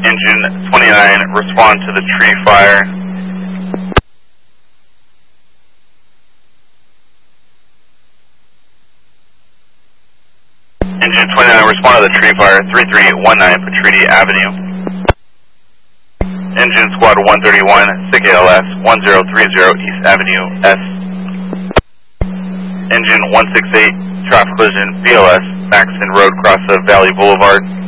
Engine 29, respond to the tree fire. Engine 29, respond to the tree fire, 3319 Petriti Avenue. Engine Squad 131, SIG ALS 1030 East Avenue S. Engine 168, traffic collision BLS, Maxon Road, cross of Valley Boulevard.